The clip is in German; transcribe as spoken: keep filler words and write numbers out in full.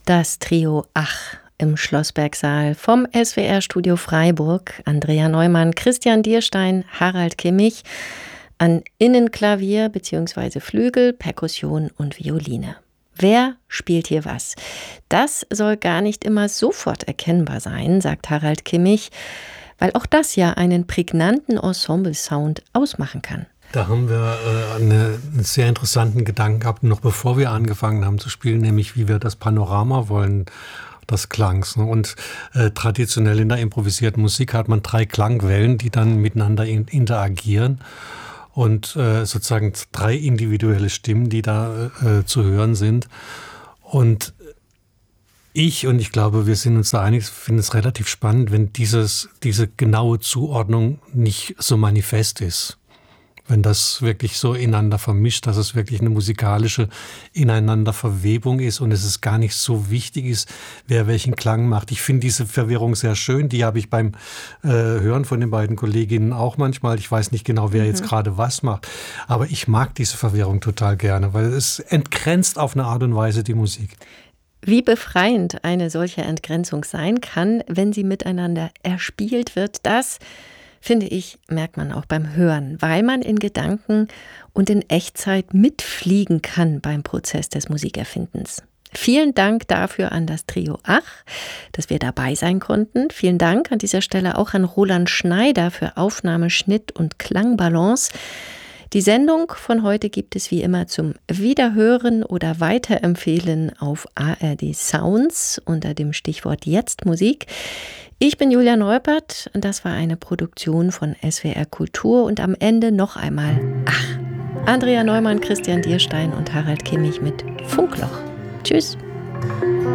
Das Trio Ach im Schlossbergsaal vom S W R-Studio Freiburg. Andrea Neumann, Christian Dierstein, Harald Kimmich an Innenklavier bzw. Flügel, Perkussion und Violine. Wer spielt hier was? Das soll gar nicht immer sofort erkennbar sein, sagt Harald Kimmich, weil auch das ja einen prägnanten Ensemble-Sound ausmachen kann. Da haben wir äh, eine, einen sehr interessanten Gedanken gehabt, noch bevor wir angefangen haben zu spielen, nämlich wie wir das Panorama wollen des Klangs. Ne? Und äh, traditionell in der improvisierten Musik hat man drei Klangwellen, die dann miteinander in, interagieren und äh, sozusagen drei individuelle Stimmen, die da äh, zu hören sind. Und ich, und ich glaube, wir sind uns da einig, finde es relativ spannend, wenn dieses, diese genaue Zuordnung nicht so manifest ist. Wenn das wirklich so ineinander vermischt, dass es wirklich eine musikalische Ineinanderverwebung ist und es ist gar nicht so wichtig ist, wer welchen Klang macht. Ich finde diese Verwirrung sehr schön. Die habe ich beim äh, Hören von den beiden Kolleginnen auch manchmal. Ich weiß nicht genau, wer mhm. jetzt gerade was macht. Aber ich mag diese Verwirrung total gerne, weil es entgrenzt auf eine Art und Weise die Musik. Wie befreiend eine solche Entgrenzung sein kann, wenn sie miteinander erspielt wird, das finde ich, merkt man auch beim Hören, weil man in Gedanken und in Echtzeit mitfliegen kann beim Prozess des Musikerfindens. Vielen Dank dafür an das Trio Ach, dass wir dabei sein konnten. Vielen Dank an dieser Stelle auch an Roland Schneider für Aufnahme, Schnitt und Klangbalance. Die Sendung von heute gibt es wie immer zum Wiederhören oder Weiterempfehlen auf A R D Sounds unter dem Stichwort Jetzt Musik. Ich bin Julia Neupert und das war eine Produktion von S W R Kultur und am Ende noch einmal Ach. Andrea Neumann, Christian Dierstein und Harald Kimmich mit Funkloch. Tschüss.